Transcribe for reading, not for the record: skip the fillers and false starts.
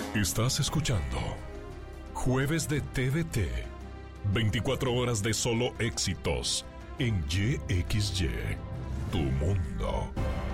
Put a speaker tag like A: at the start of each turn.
A: Estás escuchando Jueves de TVT. 24 horas de solo éxitos en YXY. Tu mundo.